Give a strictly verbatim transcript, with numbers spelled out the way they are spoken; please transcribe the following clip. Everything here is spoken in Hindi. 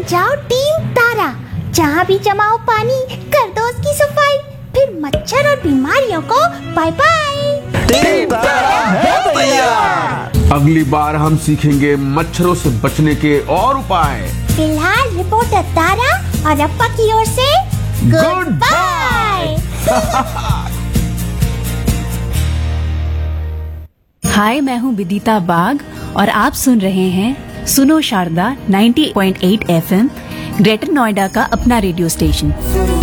जाओ टीम तारा, जहाँ भी जमाओ पानी कर दो उसकी सफाई, फिर मच्छर और बीमारियों को बाय बाय। टीम तारा है तैयार। अगली बार हम सीखेंगे मच्छरों से बचने के और उपाय। फिलहाल रिपोर्टर तारा और अप्पा की ओर से गुड बाय। हाय, मैं हूँ विदिता बाग और आप सुन रहे हैं सुनो शारदा नब्बे पॉइंट आठ एफएम, ग्रेटर नोएडा का अपना रेडियो स्टेशन।